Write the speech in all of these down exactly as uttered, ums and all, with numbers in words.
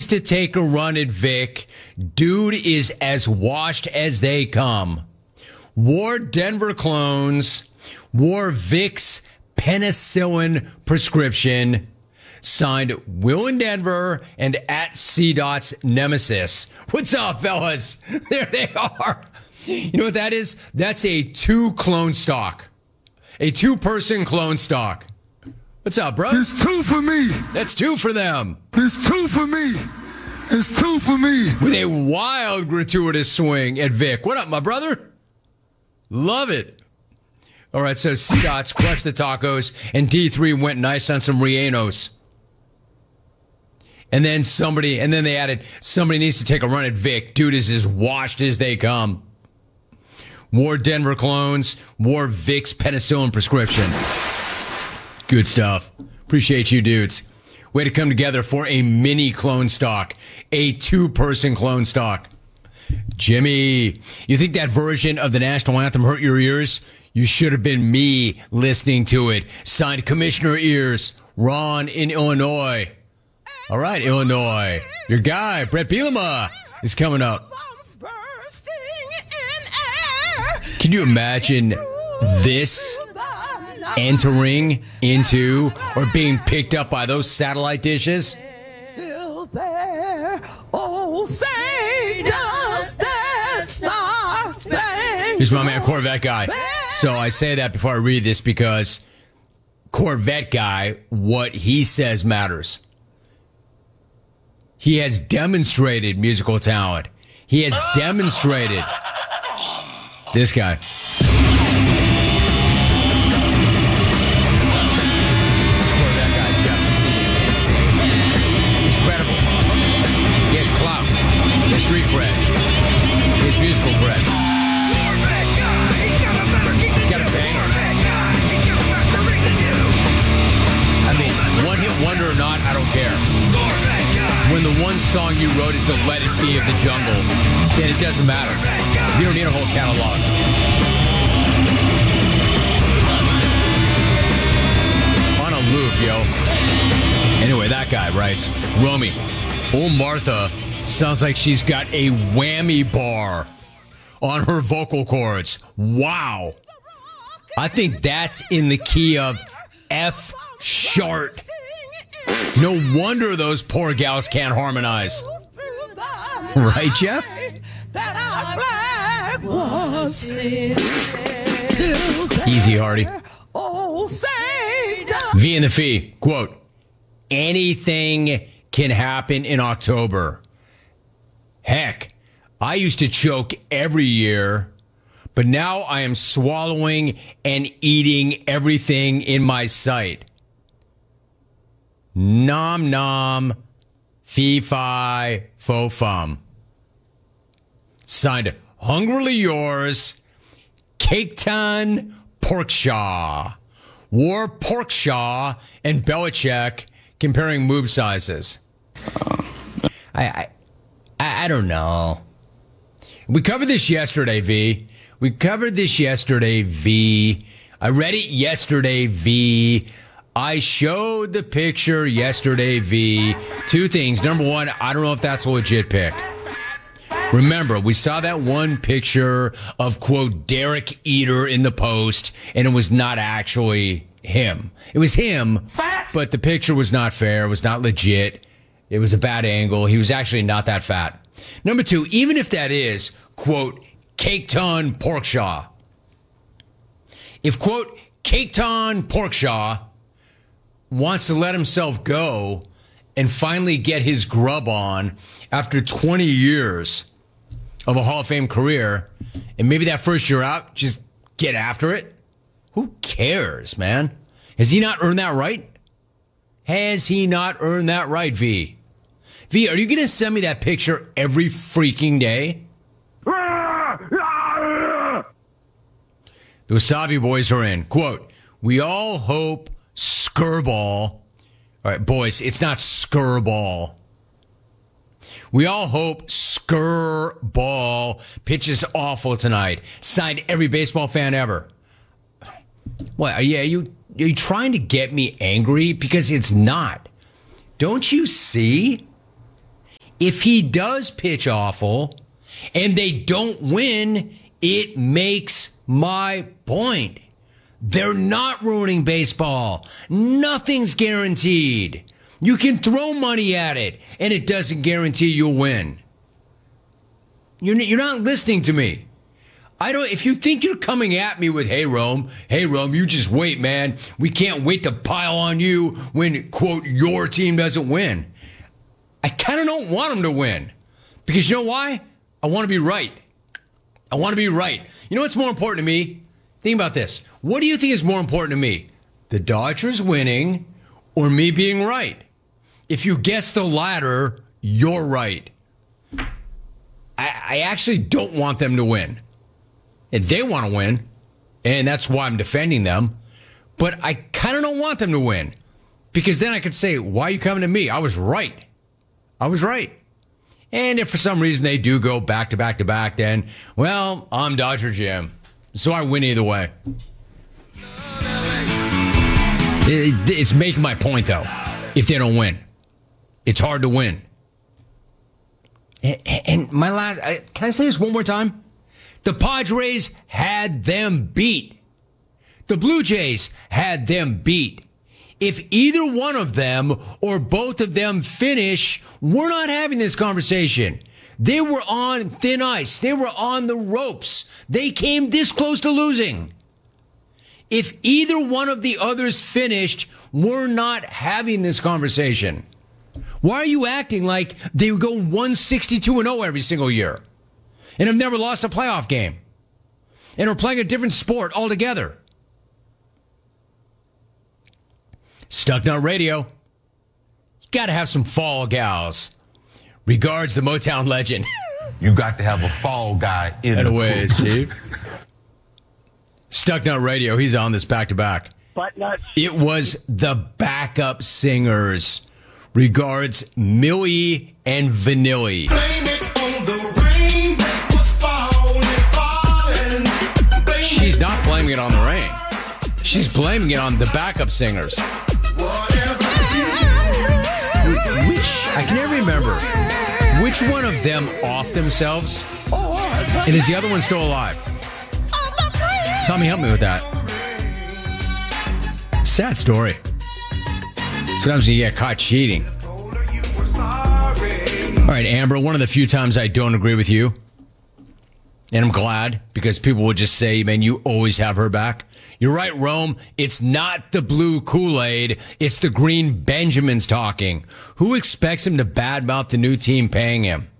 to take a run at Vic. Dude is as washed as they come. Wore Denver clones. Wore Vic's penicillin prescription. Signed Will in Denver and at C Dot's Nemesis. What's up, fellas? There they are. You know what that is? That's a two clone stock. A two-person clone stock. What's up, bro? It's two for me. That's two for them. It's two for me. It's two for me. With a wild gratuitous swing at Vic. What up, my brother? Love it. All right, so C Dots crushed the tacos, and D three went nice on some Rianos. And then somebody, and then they added, somebody needs to take a run at Vic. Dude is as washed as they come. Wore Denver clones, wore Vic's penicillin prescription. Good stuff. Appreciate you dudes. Way to come together for a mini clone stock. A two-person clone stock. Jimmy, you think that version of the national anthem hurt your ears? You should have been me listening to it. Signed Commissioner Ears, Ron in Illinois. All right, Illinois. Your guy, Brett Bielema, is coming up. Can you imagine this entering into or being picked up by those satellite dishes? Still there. Oh, say does that star spangled Here's my man, Corvette Guy. So I say that before I read this because Corvette Guy, what he says matters. He has demonstrated musical talent. He has demonstrated. This guy. This is Corvette Guy, Jeff C. He's credible. He has clout. He has street cred. He has musical cred. He's got a banger. I mean, one hit wonder or not, I don't care. When the one song you wrote is the Let It Be of the Jungle, then it doesn't matter. You don't need a whole catalog. On a loop, yo. Anyway, that guy writes, Romy, old Martha sounds like she's got a whammy bar on her vocal cords. Wow. I think that's in the key of F sharp. No wonder those poor gals can't harmonize. Right, Jeff? Easy, Hardy. V in the fee. Quote, anything can happen in October. Heck, I used to choke every year, but now I am swallowing and eating everything in my sight. Nom nom, fee fi fo fum. Signed, hungrily yours, Caketon Porkshaw. War Porkshaw and Belichick comparing moob sizes. I, I I don't know. We covered this yesterday, V. We covered this yesterday, V. I read it yesterday, V. I showed the picture yesterday, V. Two things. Number one, I don't know if that's a legit pic. Remember, we saw that one picture of, quote, Derek Eater in the post, and it was not actually him. It was him, but the picture was not fair. It was not legit. It was a bad angle. He was actually not that fat. Number two, even if that is, quote, Caketon Porkshaw. If, quote, Caketon Porkshaw wants to let himself go and finally get his grub on after twenty years of a Hall of Fame career, and maybe that first year out, just get after it. Who cares, man? Has he not earned that right? Has he not earned that right, V? V, are you going to send me that picture every freaking day? The Wasabi Boys are in. Quote, we all hope Skirball. All right, boys, it's not Skirball. We all hope Skirball pitches awful tonight. Signed every baseball fan ever. What, are you, are you, are you trying to get me angry? Because it's not. Don't you see? if he does pitch awful and they don't win, it makes my point. They're not ruining baseball. Nothing's guaranteed. You can throw money at it, and it doesn't guarantee you'll win. You're, you're not listening to me. I don't. If you think you're coming at me with, hey, Rome, hey, Rome, you just wait, man. We can't wait to pile on you when, quote, your team doesn't win. I kind of don't want them to win. Because you know why? I want to be right. I want to be right. You know what's more important to me? Think about this. What do you think is more important to me? The Dodgers winning or me being right? If you guess the latter, you're right. I, I actually don't want them to win. And they want to win, and that's why I'm defending them. But I kind of don't want them to win. Because then I could say, why are you coming to me? I was right. I was right. And if for some reason they do go back to back to back, then, well, I'm Dodger Jim. So I win either way. It, it's making my point, though, if they don't win. It's hard to win. And, and my last, I, can I say this one more time? The Padres had them beat. The Blue Jays had them beat. If either one of them or both of them finish, we're not having this conversation. They were on thin ice. They were on the ropes. They came this close to losing. If either one of the others finished, we're not having this conversation. Why are you acting like they would go one sixty-two and oh every single year and have never lost a playoff game and are playing a different sport altogether? Stucknut Radio. You got to have some fall gals. Regards, the Motown legend. You got to have a fall guy in that the way, crew. Steve. Stucknut Radio. He's on this back to back. It was the backup singers. Regards, Millie and Vanilli. She's not blaming it on the rain. She's blaming it on the backup singers. Which, I can never remember, which one of them offed themselves? And is the other one still alive? Tommy, help me with that. Sad story. Sometimes you get caught cheating. All right, Amber, one of the few times I don't agree with you, and I'm glad, because people will just say, man, you always have her back. You're right, Rome. It's not the blue Kool-Aid. It's the green Benjamins talking. Who expects him to badmouth the new team paying him?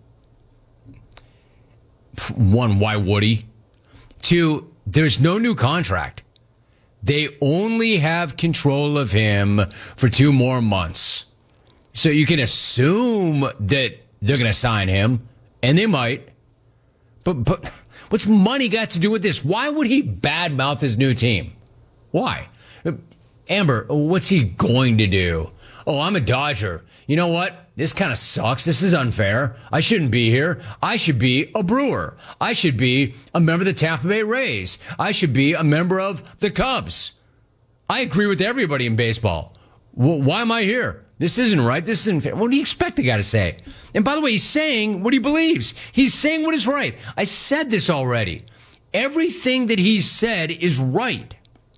One, why would he? Two, there's no new contract. They only have control of him for two more months. So you can assume that they're going to sign him, and they might. But but what's money got to do with this? Why would he badmouth his new team? Why? Amber, what's he going to do? Oh, I'm a Dodger. You know what? This kind of sucks. This is unfair. I shouldn't be here. I should be a Brewer. I should be a member of the Tampa Bay Rays. I should be a member of the Cubs. I agree with everybody in baseball. Well, why am I here? This isn't right. This isn't fair. What do you expect the guy to say? And by the way, he's saying what he believes. He's saying what is right. I said this already. Everything that he's said is right.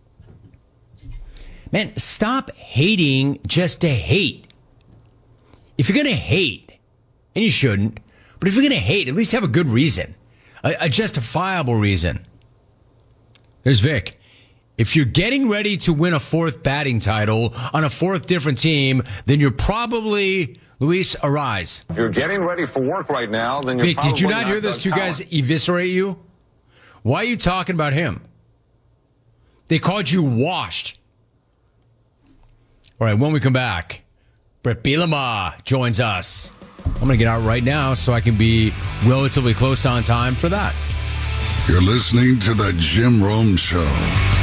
Man, stop hating just to hate. If you're going to hate, and you shouldn't, but if you're going to hate, at least have a good reason, a, a justifiable reason. There's Vic. If you're getting ready to win a fourth batting title on a fourth different team, then you're probably Luis Arise. If you're getting ready for work right now, then you're Vic, probably did you not not hear those Doug two Power. guys eviscerate you? Why are you talking about him? They called you washed. All right, when we come back, Brett Bielema joins us. I'm going to get out right now so I can be relatively close on time for that. You're listening to The Jim Rome Show.